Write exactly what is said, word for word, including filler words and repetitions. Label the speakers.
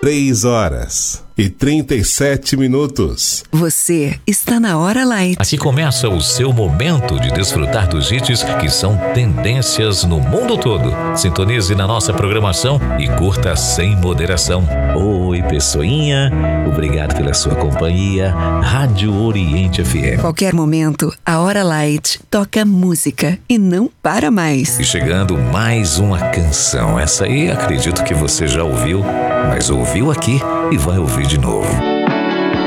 Speaker 1: Três horas e trinta e sete minutos.
Speaker 2: Você está na Hora Light.
Speaker 3: Aqui começa o seu momento de desfrutar dos hits que são tendências no mundo todo. Sintonize na nossa programação e curta sem moderação. Oi, pessoinha. Obrigado pela sua companhia. Rádio Oriente F M.
Speaker 2: Qualquer momento, a Hora Light toca música e não para mais.
Speaker 3: E chegando mais uma canção. Essa aí acredito que você já ouviu, mas ouviu aqui e vai ouvir de novo.